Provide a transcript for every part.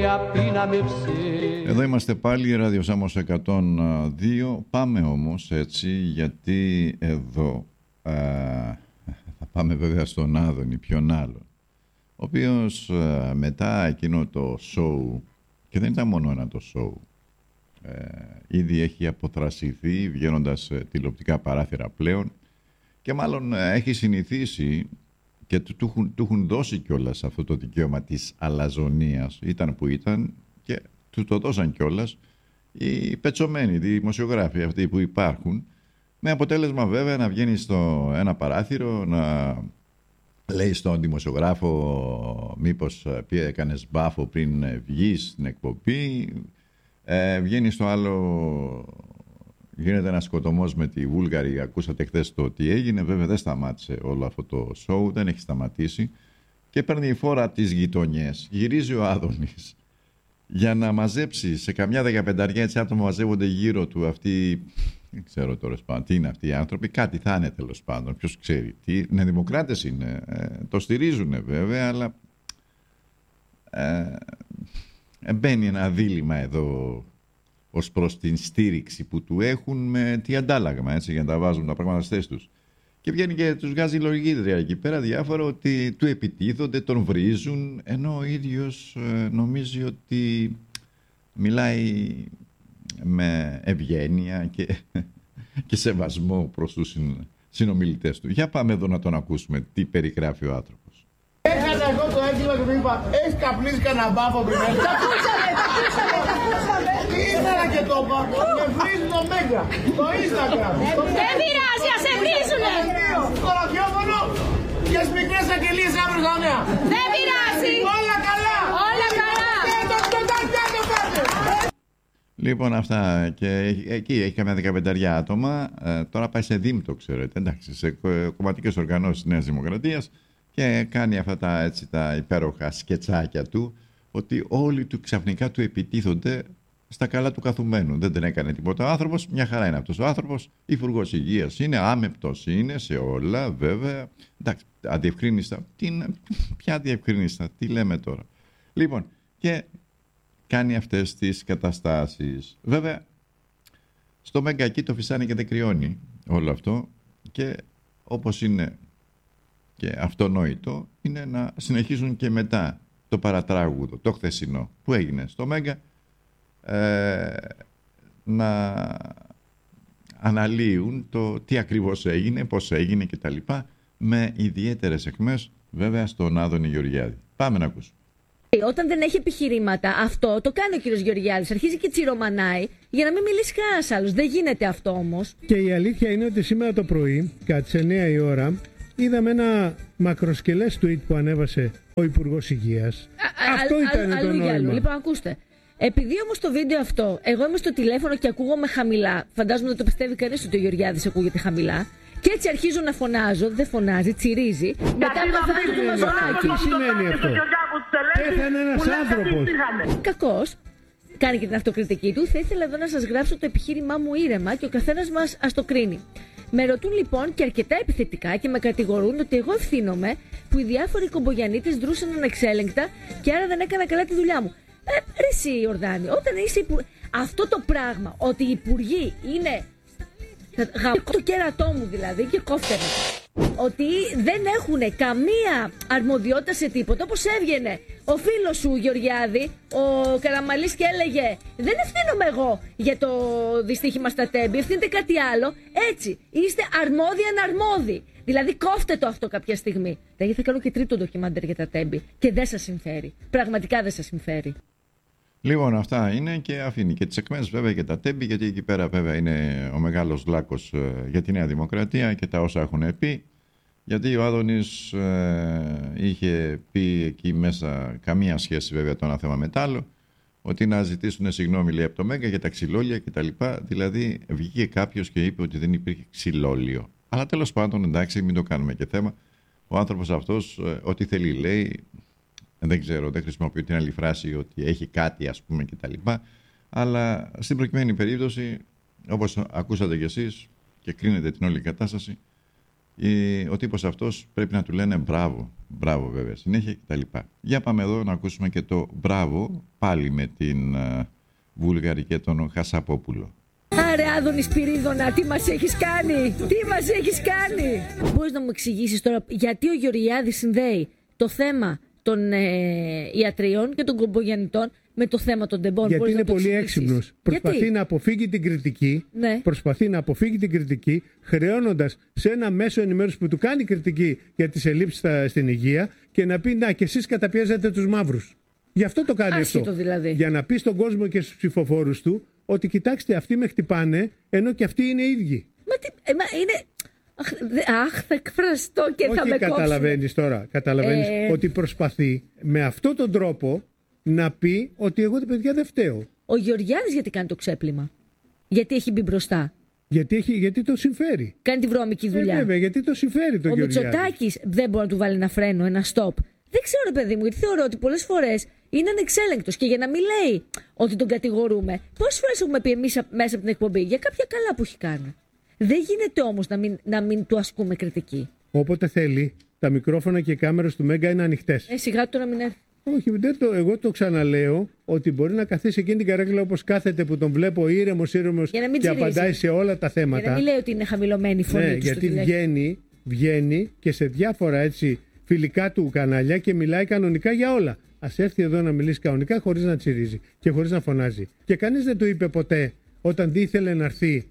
Εδώ είμαστε πάλι, Ράδιο Σάμος 102. Πάμε όμως έτσι, γιατί εδώ θα πάμε βέβαια στον Άδωνη, ποιον άλλον, ο οποίος μετά εκείνο το show, και δεν ήταν μόνο ένα το show, ήδη έχει αποθρασιθεί βγαίνοντας τηλεοπτικά παράθυρα πλέον, και μάλλον έχει συνηθίσει και του έχουν δώσει κιόλας αυτό το δικαίωμα της αλαζονίας. Ήταν που ήταν και του το δώσαν κιόλας οι πετσωμένοι δημοσιογράφοι αυτοί που υπάρχουν, με αποτέλεσμα βέβαια να βγαίνει στο ένα παράθυρο να λέει στον δημοσιογράφο μήπως έκανες μπάφο πριν βγεις στην εκπομπή, βγαίνει στο άλλο, γίνεται ένα σκοτωμός με τη Βούλγαρη. Ακούσατε χθες το τι έγινε. Βέβαια δεν σταμάτησε όλο αυτό το show, δεν έχει σταματήσει, και παίρνει η φόρα τις γειτονιές. Γυρίζει ο Άδωνης για να μαζέψει σε καμιά 15 έτσι άτομα, μαζεύονται γύρω του αυτοί, δεν ξέρω τώρα τι είναι αυτοί οι άνθρωποι, κάτι θα είναι τέλος πάντων, ποιος ξέρει τι, ναι, δημοκράτες είναι, το στηρίζουν βέβαια, αλλά μπαίνει ένα δίλημμα εδώ ως προς την στήριξη που του έχουν με τι αντάλλαγμα, έτσι, για να τα βάζουν τα πράγματα στις θέσεις τους. Και βγαίνει και τους βγάζει λογίδρια εκεί πέρα διάφορα, ότι του επιτίθονται, τον βρίζουν, ενώ ο ίδιος νομίζει ότι μιλάει με ευγένεια και σεβασμό προς τους συνομιλητές του. Για πάμε εδώ να τον ακούσουμε τι περιγράφει ο άνθρωπος. Έκανα εγώ το έγκλημα και του είπα, έχεις καπνίσει κανένα μπάφο πριν? Τα ακούσαμε. Τι ήθελα και το είπα, με βρίζει το Μέγκα, το Instagram. Δεν πειράζει, ας σε βρίζουνε. Στο ραδιόφωνο και στις μικρές αγγελίες αύριο στα νέα. Δεν πειράζει. Όλα καλά. Όλα καλά. Λοιπόν, αυτά, και εκεί έχει καμιά 15 άτομα. Τώρα πάει σε Δήμ, το ξέρετε, εντάξει, σε κομματικές οργανώσεις της Νέας Δημοκρατίας, και κάνει αυτά τα υπέροχα σκετσάκια του, ότι όλοι του ξαφνικά του επιτίθονται στα καλά του καθουμένου. Δεν έκανε τίποτα ο άνθρωπος, μια χαρά είναι αυτός ο άνθρωπος, υπουργός υγείας είναι, άμεπτος είναι σε όλα βέβαια, εντάξει, αδιευκρίνιστα, ποια αδιευκρίνιστα, τι λέμε τώρα. Λοιπόν, και κάνει αυτές τις καταστάσεις. Βέβαια, στο Μέγκα εκεί το φυσάνε και δεν κρυώνει όλο αυτό, και όπως είναι και αυτονόητο, είναι να συνεχίζουν και μετά το παρατράγουδο, το χθεσινό που έγινε στο Μέγκα, να αναλύουν το τι ακριβώς έγινε, πώς έγινε κτλ, με ιδιαίτερες εκμές βέβαια στον Άδωνη Γεωργιάδη. Πάμε να ακούσουμε. Όταν δεν έχει επιχειρήματα, αυτό το κάνει ο κύριος Γεωργιάδης. Αρχίζει και τσιρομανάει για να μην μιλήσει κανένας άλλος. Δεν γίνεται αυτό όμως. Και η αλήθεια είναι ότι σήμερα το πρωί, κατά τις 9 η ώρα, είδαμε ένα μακροσκελές tweet που ανέβασε ο Υπουργός Υγείας. Αυτό ήταν το νόημα. Λοιπόν, ακούστε. Επειδή όμως το βίντεο αυτό, εγώ είμαι στο τηλέφωνο και ακούγομαι χαμηλά, φαντάζομαι δεν το πιστεύει κανείς ότι ο Γεωργιάδης ακούγεται χαμηλά, και έτσι αρχίζω να φωνάζω, δεν φωνάζει, τσιρίζει. Μετά τι σημαίνει αυτό? Πέθανε ένας άνθρωπος. Κακός. Κάνει και την αυτοκριτική του. Θα ήθελα εδώ να σας γράψω το επιχείρημά μου ήρεμα και ο καθένας μας ας το κρίνει. Με ρωτούν λοιπόν και αρκετά επιθετικά και με κατηγορούν ότι εγώ ευθύνομαι που οι διάφοροι κομπογιανίτες δρούσαν ανεξέλεγκτα και άρα δεν έκανα καλά τη δουλειά μου. Ρε εσύ Ιορδάνη, όταν είσαι αυτό το πράγμα, ότι οι υπουργοί είναι το κέρατό μου δηλαδή, και κόφτανε, ότι δεν έχουν καμία αρμοδιότητα σε τίποτα, όπως έβγαινε ο φίλος σου Γεωργιάδη, ο Καραμαλής, και έλεγε δεν ευθύνομαι εγώ για το δυστύχημα στα Τέμπη, ευθύνεται κάτι άλλο. Έτσι, είστε αρμόδιοι αναρμόδιοι. Δηλαδή κόφτε το αυτό κάποια στιγμή. Δηλαδή θα κάνω και τρίτο ντοκιμάντερ για τα Τέμπη και δεν σας συμφέρει. Πραγματικά δεν σας συμφέρει. Λοιπόν, αυτά είναι, και αφήνει και τις εκμές βέβαια και τα Τέμπη, γιατί εκεί πέρα βέβαια είναι ο μεγάλος λάκκος για τη Νέα Δημοκρατία και τα όσα έχουν πει. Γιατί ο Άδωνης είχε πει εκεί μέσα, καμία σχέση βέβαια το ένα θέμα με το άλλο, ότι να ζητήσουν συγγνώμη, λέει, από το Μέγκα για τα ξυλόλια κτλ. Δηλαδή βγήκε κάποιος και είπε ότι δεν υπήρχε ξυλόλιο. Αλλά τέλος πάντων, εντάξει, μην το κάνουμε και θέμα. Ο άνθρωπος αυτός ό,τι θέλει λέει, δεν ξέρω, δεν χρησιμοποιώ την άλλη φράση ότι έχει κάτι ας πούμε κτλ. Αλλά στην προκειμένη περίπτωση, όπως ακούσατε κι εσείς και κρίνετε την όλη κατάσταση, ο τύπος αυτός πρέπει να του λένε μπράβο βέβαια συνέχεια κτλ. Για πάμε εδώ να ακούσουμε και το μπράβο πάλι με την Βούλγαρη και τον Χασαπόπουλο. Άρε Άδωνη Σπυρίδωνα, τι μας έχεις κάνει, τι μας έχεις κάνει. Μπορείς να μου εξηγήσεις τώρα γιατί ο Γεωργιάδης συνδέει το θέμα των ιατριών και των κομπογιαννητών με το θέμα των τεμπών? Γιατί είναι πολύ έξυπνος. Προσπαθεί να αποφύγει την κριτική. Ναι. Προσπαθεί να αποφύγει την κριτική, χρεώνοντας σε ένα μέσο ενημέρωση που του κάνει κριτική για τις ελλείψεις στην υγεία και να πει: να, και εσείς καταπιέζετε τους μαύρους. Γι' αυτό το κάνει αυτό. Δηλαδή. Για να πει στον κόσμο και στους ψηφοφόρους του ότι κοιτάξτε, αυτοί με χτυπάνε, ενώ και αυτοί είναι ίδιοι. Είναι. Αχ, θα εκφραστώ και θα με κόψουν. Καταλαβαίνεις τώρα. Καταλαβαίνεις ότι προσπαθεί με αυτόν τον τρόπο να πει ότι εγώ τα παιδιά δεν φταίω. Ο Γεωργιάδης γιατί κάνει το ξέπλυμα? Γιατί έχει μπει μπροστά? Γιατί το συμφέρει. Κάνει τη βρώμικη δουλειά. Βέβαια, γιατί το συμφέρει τον Γεωργιάδη. Ο Μητσοτάκης δεν μπορεί να του βάλει ένα φρένο, ένα stop. Δεν ξέρω, ρε παιδί μου, γιατί θεωρώ ότι πολλές φορές είναι ανεξέλεγκτος. Και για να μην λέει ότι τον κατηγορούμε, πόσες φορές έχουμε πει εμείς μέσα από την εκπομπή για κάποια καλά που έχει κάνει? Δεν γίνεται όμως να μην του ασκούμε κριτική. Όποτε θέλει, τα μικρόφωνα και οι κάμερες του Μέγκα είναι ανοιχτές. Σιγά τώρα μην έρθει. Όχι, εγώ το ξαναλέω ότι μπορεί να καθίσει εκείνη την καρέκλα όπως κάθεται που τον βλέπω ήρεμος και απαντάει σε όλα τα θέματα. Για να μην λέει ότι είναι χαμηλωμένη η φωνή του. Γιατί βγαίνει και σε διάφορα έτσι φιλικά του κανάλια και μιλάει κανονικά για όλα. Ας έρθει εδώ να μιλήσει κανονικά χωρίς να τσιρίζει και χωρίς να φωνάζει. Και κανείς δεν του είπε ποτέ όταν ήθελε να έρθει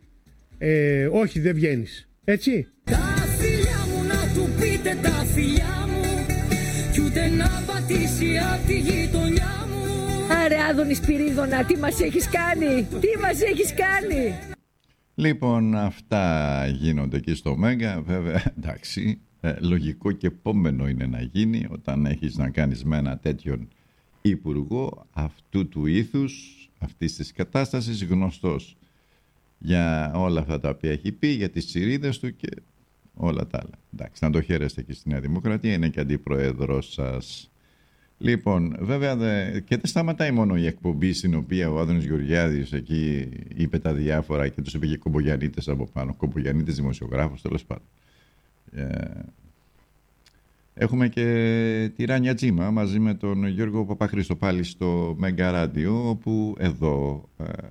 όχι, δεν βγαίνεις. Έτσι. Τα φιλιά μου να του πείτε τα φιλιά μου κι ούτε να πατήσει απ' τη γειτονιά μου. Άρε Άδωνη Σπυρίδωνα, τι μας έχεις κάνει, τι μας έχεις κάνει. Λοιπόν, αυτά γίνονται εκεί στο Μέγκα. Βέβαια, εντάξει, λογικό και επόμενο είναι να γίνει όταν έχεις να κάνεις με ένα τέτοιον υπουργό αυτού του ήθους, αυτής της κατάστασης, γνωστός για όλα αυτά τα οποία έχει πει, για τις τσιρίδες του και όλα τα άλλα. Εντάξει, να το χαίρεστε και στη Νέα Δημοκρατία, είναι και αντιπροέδρος σας. Λοιπόν, βέβαια και δεν σταματάει μόνο η εκπομπή στην οποία ο Άδωνης Γεωργιάδης εκεί είπε τα διάφορα και τους είπε και κομπογιανίτες από πάνω, κομπογιανίτες δημοσιογράφους, τέλος πάντων. Έχουμε και τη Ράνια Τζίμα μαζί με τον Γιώργο Παπαχρήστο πάλι στο Μέγκα Ράδιο, όπου εδώ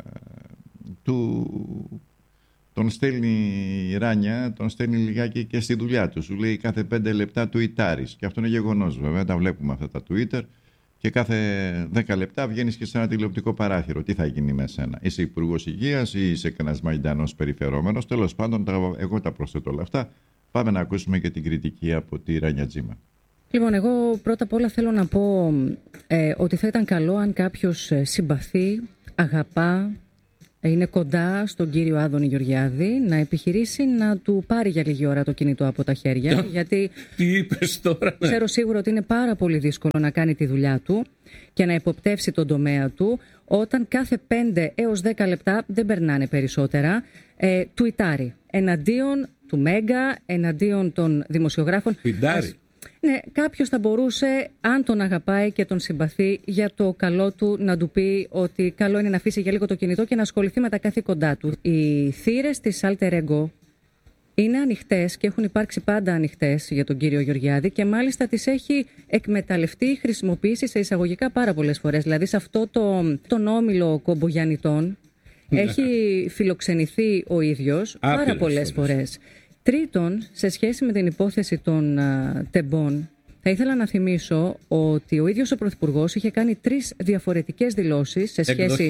τον στέλνει η Ράνια, τον στέλνει λιγάκι και στη δουλειά του. Σου λέει κάθε 5 λεπτά τουιτάρεις. Και αυτό είναι γεγονός βέβαια, τα βλέπουμε αυτά τα Twitter. Και κάθε 10 λεπτά βγαίνεις και σε ένα τηλεοπτικό παράθυρο. Τι θα γίνει με σένα? Είσαι υπουργός υγείας ή είσαι κανένας μαϊντανός περιφερόμενος? Τέλος πάντων, εγώ τα προσθέτω όλα αυτά. Πάμε να ακούσουμε και την κριτική από τη Ράνια Τζίμα. Λοιπόν, εγώ πρώτα απ' όλα θέλω να πω ότι θα ήταν καλό αν κάποιος συμπαθεί, αγαπά, είναι κοντά στον κύριο Άδωνη Γεωργιάδη, να επιχειρήσει να του πάρει για λίγη ώρα το κινητό από τα χέρια. Γιατί τι είπες τώρα? Ξέρω σίγουρα ότι είναι πάρα πολύ δύσκολο να κάνει τη δουλειά του και να υποπτεύσει τον τομέα του όταν κάθε 5 έως 10 λεπτά, δεν περνάνε περισσότερα, τουιτάρει εναντίον του Μέγκα, εναντίον των δημοσιογράφων. Τουιτάρει. Ναι, κάποιος θα μπορούσε, αν τον αγαπάει και τον συμπαθεί, για το καλό του να του πει ότι καλό είναι να αφήσει για λίγο το κινητό και να ασχοληθεί με τα καθήκοντά του. Οι θύρες της Alter Ego είναι ανοιχτές και έχουν υπάρξει πάντα ανοιχτές για τον κύριο Γεωργιάδη και μάλιστα τις έχει εκμεταλλευτεί, χρησιμοποιήσει σε εισαγωγικά πάρα πολλές φορές. Δηλαδή σε αυτό τον όμιλο κομπογιαννητών έχει φιλοξενηθεί ο ίδιος πάρα πολλές φορές. Τρίτον, σε σχέση με την υπόθεση των τεμπών, θα ήθελα να θυμίσω ότι ο ίδιος ο Πρωθυπουργός είχε κάνει 3 διαφορετικές δηλώσεις σε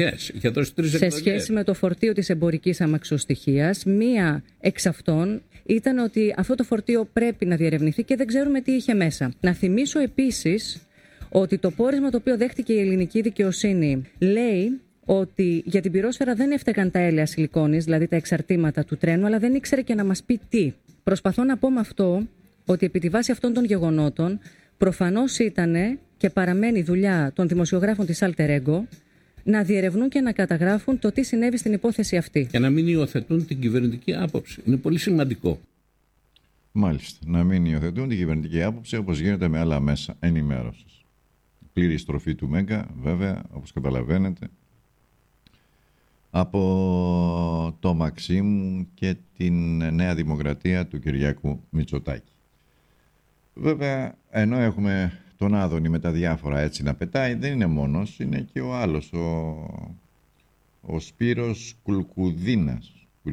σχέση με το φορτίο της εμπορικής αμαξοστοιχείας. Μία εξ αυτών ήταν ότι αυτό το φορτίο πρέπει να διερευνηθεί και δεν ξέρουμε τι είχε μέσα. Να θυμίσω επίσης ότι το πόρισμα το οποίο δέχτηκε η ελληνική δικαιοσύνη λέει ότι για την πυρόσφαιρα δεν έφταιγαν τα έλαια σιλικόνης, δηλαδή τα εξαρτήματα του τρένου, αλλά δεν ήξερε και να μας πει τι. Προσπαθώ να πω με αυτό ότι επί τη βάση αυτών των γεγονότων προφανώς ήταν και παραμένει δουλειά των δημοσιογράφων της Alter Ego να διερευνούν και να καταγράφουν το τι συνέβη στην υπόθεση αυτή. Και να μην υιοθετούν την κυβερνητική άποψη. Είναι πολύ σημαντικό. Μάλιστα. Να μην υιοθετούν την κυβερνητική άποψη όπως γίνεται με άλλα μέσα ενημέρωσης. Πλήρη στροφή του Μέγκα, βέβαια, όπως καταλαβαίνετε. από το Μαξίμου και την Νέα Δημοκρατία του Κυριάκου Μητσοτάκη. Βέβαια, ενώ έχουμε τον Άδωνη με τα διάφορα έτσι να πετάει, δεν είναι μόνος, είναι και ο άλλος, ο Σπύρος Κουλκουδίνας.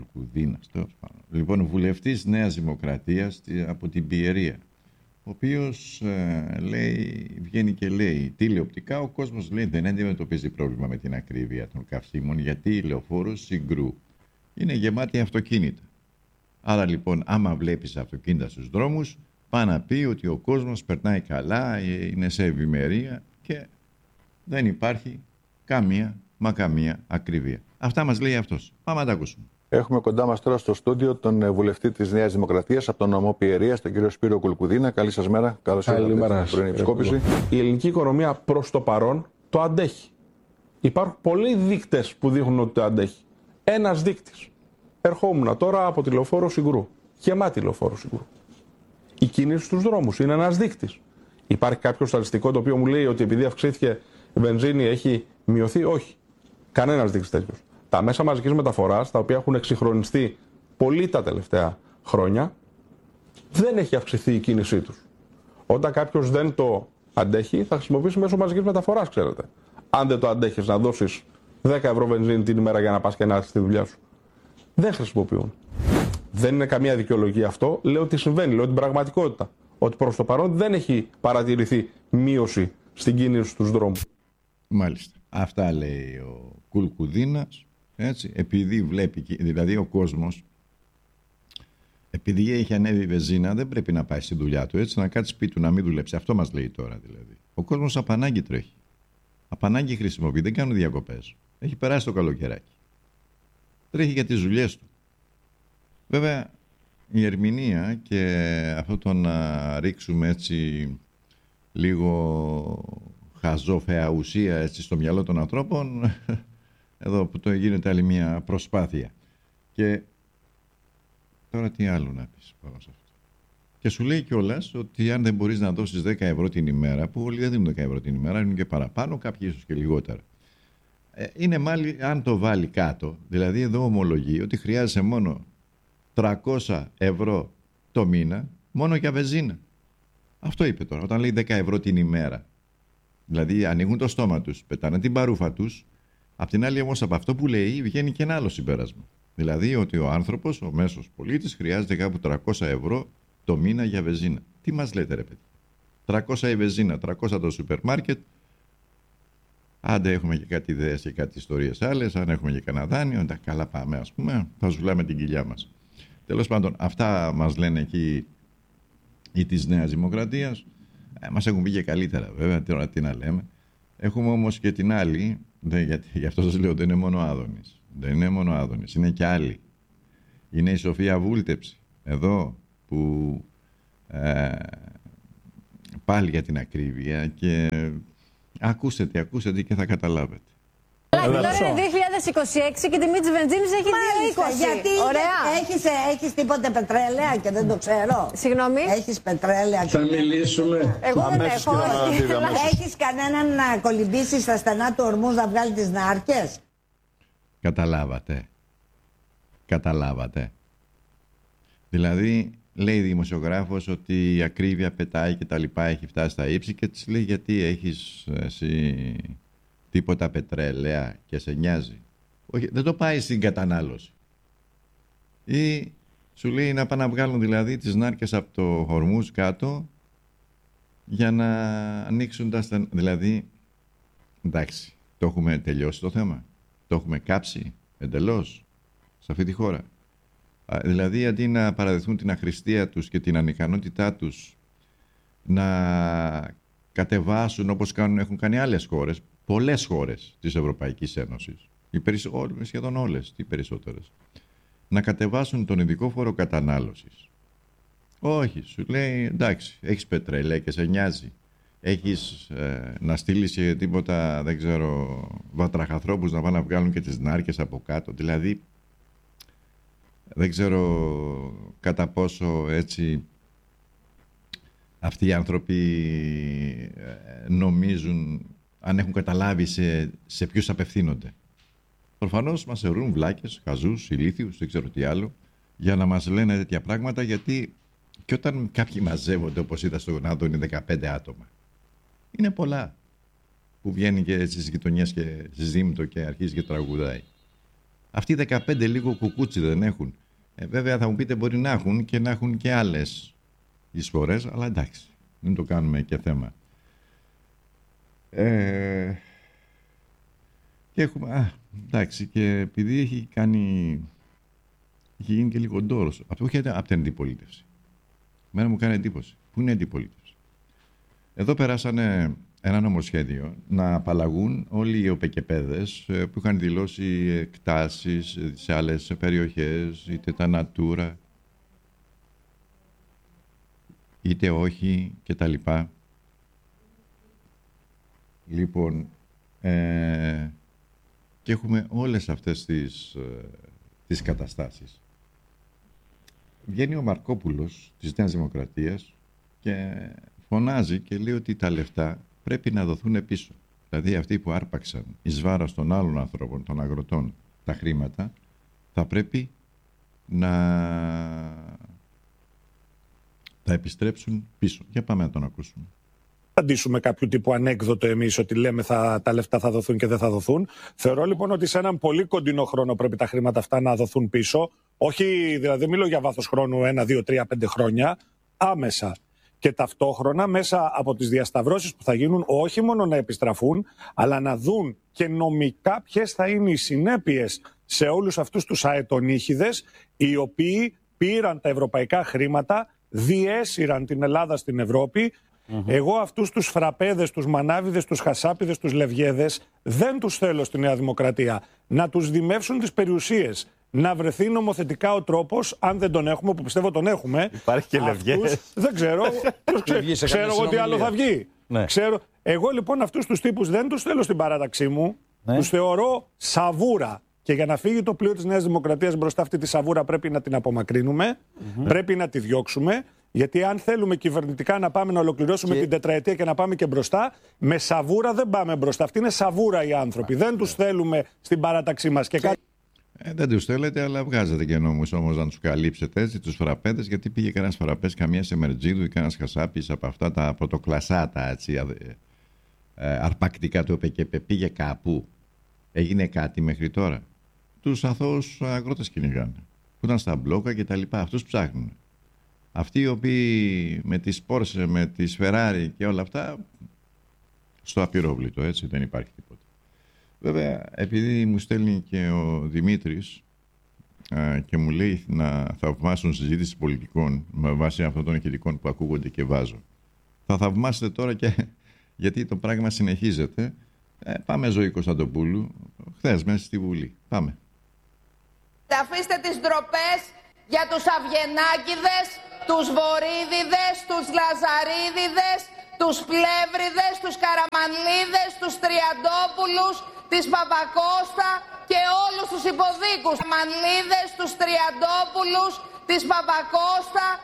Λοιπόν, βουλευτής Νέας Δημοκρατίας από την Πιερία, ο οποίος βγαίνει και λέει τηλεοπτικά, ο κόσμος λέει δεν αντιμετωπίζει πρόβλημα με την ακρίβεια των καυσίμων, γιατί η λεωφόρος Συγκρού είναι γεμάτη αυτοκίνητα. Άρα λοιπόν, άμα βλέπεις αυτοκίνητα στους δρόμους, πάει να πει ότι ο κόσμος περνάει καλά, είναι σε ευημερία και δεν υπάρχει καμία ακρίβεια. Αυτά μας λέει αυτός. Πάμε να τα ακούσουμε. Έχουμε κοντά μας τώρα στο στούντιο τον βουλευτή της Νέας Δημοκρατίας από τον νομό Πιερίας, τον κύριο Σπύρο Κουλκουδίνα. Καλή σας μέρα. Καλώς ήρθατε στην πρωινή επισκόπηση. Η ελληνική οικονομία προς το παρόν το αντέχει. Υπάρχουν πολλοί δείκτες που δείχνουν ότι το αντέχει. Ένας δείκτης. Ερχόμουν τώρα από τη λεωφόρο Συγκρού. Γεμάτη λεωφόρο Συγκρού. Η κίνηση στους δρόμους είναι ένας δείκτης. Υπάρχει κάποιο στατιστικό το οποίο μου λέει ότι επειδή αυξήθηκε η βενζίνη έχει μειωθεί? Όχι. Κανένας δείκτης τέτοιος. Τα μέσα μαζικής μεταφοράς, τα οποία έχουν εξυγχρονιστεί πολύ τα τελευταία χρόνια, δεν έχει αυξηθεί η κίνησή τους. Όταν κάποιος δεν το αντέχει, θα χρησιμοποιήσει μέσω μαζικής μεταφοράς, ξέρετε. Αν δεν το αντέχεις να δώσεις 10 ευρώ βενζίνη την ημέρα για να πας και να έρθεις στη δουλειά σου, δεν χρησιμοποιούν. Δεν είναι καμία δικαιολογία αυτό. Λέω ότι συμβαίνει, λέω την πραγματικότητα. Ότι προς το παρόν δεν έχει παρατηρηθεί μείωση στην κίνηση στους δρόμους. Μάλιστα. Αυτά λέει ο Κουλκουδίνας. Έτσι, επειδή βλέπει, δηλαδή ο κόσμος, επειδή έχει ανέβει η βενζίνα, δεν πρέπει να πάει στη δουλειά του, έτσι, να κάτσει σπίτι του, να μην δουλέψει. Αυτό μας λέει τώρα δηλαδή. Ο κόσμος απ' ανάγκη τρέχει. Απ' ανάγκη χρησιμοποιεί, δεν κάνουν διακοπές. Έχει περάσει το καλοκαιράκι. Τρέχει για τις δουλειές του. Βέβαια, η ερμηνεία και αυτό το να ρίξουμε έτσι λίγο χαζόφαια ουσία έτσι στο μυαλό των ανθρώπων, εδώ που το γίνεται άλλη μια προσπάθεια. Και τώρα τι άλλο να πεις πάνω σε αυτό. Και σου λέει κιόλας ότι αν δεν μπορείς να δώσεις 10 ευρώ την ημέρα, που όλοι δεν δίνουν 10 ευρώ την ημέρα, είναι και παραπάνω, κάποιοι ίσως και λιγότερα. Είναι μάλλον αν το βάλει κάτω, δηλαδή εδώ ομολογεί ότι χρειάζεσαι μόνο 300 ευρώ το μήνα, μόνο για βενζίνα. Αυτό είπε τώρα, όταν λέει 10 ευρώ την ημέρα. Δηλαδή ανοίγουν το στόμα τους, πετάνε την παρούφα τους. Απ' την άλλη όμως από αυτό που λέει βγαίνει και ένα άλλο συμπέρασμα. Δηλαδή ότι ο άνθρωπος, ο μέσος πολίτης, χρειάζεται κάπου 300 ευρώ το μήνα για βενζίνα. Τι μας λέτε ρε παιδί. 300 η βενζίνα, 300 το σούπερ μάρκετ. Άντε έχουμε και κάτι ιδέες και κάτι ιστορίες άλλες, αν έχουμε και κανένα δάνειο, καλά πάμε ας πούμε, θα ζουλάμε την κοιλιά μας. Τέλος πάντων, αυτά μας λένε εκεί οι της Νέας Δημοκρατίας. Μας έχουν πει και καλύτερα βέβαια, τώρα τι να λέμε. Έχουμε όμως και την άλλη, γι' αυτό σας λέω δεν είναι μόνο Άδωνης. Δεν είναι μόνο Άδωνης, είναι και άλλοι. Είναι η Σοφία Βούλτεψη, εδώ που πάλι για την ακρίβεια και ακούσετε και θα καταλάβετε. Τώρα είναι 2026 και η τιμή της βενζίνης έχει 2,20. Γιατί έχεις τίποτε πετρέλαια και δεν το ξέρω. Συγγνώμη. Έχεις πετρέλαια. Θα μιλήσουμε. Εγώ δεν έχω. Έχεις κανέναν να κολυμπήσει στα στενά του ορμούς να βγάλει τις νάρκες. Καταλάβατε. Δηλαδή λέει δημοσιογράφος ότι η ακρίβεια πετάει και τα λοιπά, έχει φτάσει στα ύψη και της λέει γιατί έχεις εσύ τίποτα πετρέλαια και σε νοιάζει. Όχι, δεν το πάει στην κατανάλωση. Ή σου λέει να πάνε να βγάλουν δηλαδή τις νάρκες από το Χορμούζ κάτω για να ανοίξουν τα στενά. Δηλαδή, εντάξει, το έχουμε τελειώσει το θέμα. Το έχουμε κάψει εντελώς σε αυτή τη χώρα. Δηλαδή, αντί να παραδεχθούν την αχρηστία τους και την ανικανότητά τους να κατεβάσουν όπως έχουν κάνει άλλες χώρες, πολλές χώρες της Ευρωπαϊκής Ένωσης, σχεδόν όλες, τι περισσότερες, να κατεβάσουν τον ειδικό φόρο κατανάλωσης. Όχι, σου λέει εντάξει, έχεις πετρέλαια και σε νοιάζει. Έχεις να στείλεις και τίποτα, δεν ξέρω, βατραχαθρώπους να πάνε να βγάλουν και τις νάρκες από κάτω. Δηλαδή, δεν ξέρω κατά πόσο έτσι αυτοί οι άνθρωποι νομίζουν, αν έχουν καταλάβει σε ποιους απευθύνονται. Προφανώς μας θεωρούν βλάκες, χαζούς, ηλίθιους, δεν ξέρω τι άλλο, για να μας λένε τέτοια πράγματα, γιατί και όταν κάποιοι μαζεύονται, όπως είδα στον Άδωνη, 15 άτομα, είναι πολλά που βγαίνει και στις γειτονιές και στις Δήμητο και αρχίζει και τραγουδάει. Αυτοί οι 15 λίγο κουκούτσι δεν έχουν. Βέβαια θα μου πείτε μπορεί να έχουν και άλλες εισφορές, αλλά εντάξει, δεν το κάνουμε και θέμα. Και έχουμε, εντάξει, και επειδή έχει γίνει και λίγο ντόρος, αυτό έχει από την αντιπολίτευση. Μένα μου κάνει εντύπωση. Πού είναι η αντιπολίτευση? Εδώ περάσανε ένα νομοσχέδιο να απαλλαγούν όλοι οι οπεκεπέδες που είχαν δηλώσει εκτάσεις σε άλλες περιοχές, είτε τα Natura, είτε όχι κτλ. Λοιπόν, και έχουμε όλες αυτές τις καταστάσεις. Βγαίνει ο Μαρκόπουλος της Νέας Δημοκρατίας και φωνάζει και λέει ότι τα λεφτά πρέπει να δοθούν πίσω. Δηλαδή αυτοί που άρπαξαν εις βάρος των άλλων ανθρώπων, των αγροτών, τα χρήματα, θα πρέπει να τα επιστρέψουν πίσω. Για πάμε να τον ακούσουμε. Αντίσουμε κάποιο τύπου ανέκδοτο εμείς ότι λέμε τα λεφτά θα δοθούν και δεν θα δοθούν. Θεωρώ λοιπόν ότι σε έναν πολύ κοντινό χρόνο πρέπει τα χρήματα αυτά να δοθούν πίσω. Όχι, δηλαδή δεν μιλώ για βάθος χρόνου 1, 2, 3, 5 χρόνια, άμεσα. Και ταυτόχρονα μέσα από τις διασταυρώσεις που θα γίνουν όχι μόνο να επιστραφούν, αλλά να δουν και νομικά ποιες θα είναι οι συνέπειες σε όλους αυτούς τους αετονίχηδες οι οποίοι πήραν τα ευρωπαϊκά χρήματα, διέσυραν την Ελλάδα στην Ευρώπη. Εγώ αυτούς τους φραπέδες, τους μανάβιδες, τους χασάπιδες, τους λευγέδες δεν τους θέλω στη Νέα Δημοκρατία. Να τους δημεύσουν τις περιουσίες. Να βρεθεί νομοθετικά ο τρόπος, αν δεν τον έχουμε, που πιστεύω τον έχουμε. Υπάρχει και λευγές. Δεν ξέρω. Ξέρω εγώ τι άλλο θα βγει. Ναι. Εγώ λοιπόν αυτούς τους τύπους δεν τους θέλω στην παράταξή μου. Ναι. Τους θεωρώ σαβούρα. Και για να φύγει το πλοίο της Νέας Δημοκρατίας μπροστά αυτή τη σαβούρα πρέπει να την απομακρύνουμε. Πρέπει να τη διώξουμε. Γιατί αν θέλουμε κυβερνητικά να πάμε να ολοκληρώσουμε την τετραετία και να πάμε και μπροστά, με σαβούρα δεν πάμε μπροστά. Αυτοί είναι σαβούρα οι άνθρωποι. Δεν τους θέλουμε στην παράταξή μας. Δεν τους θέλετε, αλλά βγάζετε και νόμους όμως να τους καλύψετε έτσι, τους φραπέδες, γιατί πήγε κανένας φραπές, καμία σε Μερτζίδου ή κανένας χασάπης από αυτά τα πρωτοκλασάτα έτσι, αρπακτικά του ΟΠΕΚΕΠΕ. Πήγε κάπου, έγινε κάτι μέχρι τώρα? Τους αθώους αγρότες κυνηγάνε, που ήταν στα μπλόκα και τα λοιπά, αυτούς ψάχνουν. Αυτοί οι οποίοι με τις Πόρσε, με τις Φεράρι και όλα αυτά, στο απειρόβλητο, έτσι, δεν υπάρχει τίποτα. Βέβαια, επειδή μου στέλνει και ο Δημήτρης και μου λέει να θαυμάσουν συζήτηση πολιτικών με βάση αυτών των ηχητικών που ακούγονται και βάζω. Θα θαυμάσετε τώρα και γιατί το πράγμα συνεχίζεται. Πάμε Ζωή Κωνσταντοπούλου, χθες μέσα στη Βουλή. Πάμε. Αφήστε τις ντροπές για τους Αυγενάκηδες, τους Βορύδιδες, τους Λαζαρίδιδες, τους Πλεύριδες, τους Καραμανλίδες, τους Τριαντόπουλους, της Παπακώστα και όλους τους υποδίκους. Καραμανλίδες, τους Τριαντόπουλους, της Παπακώστα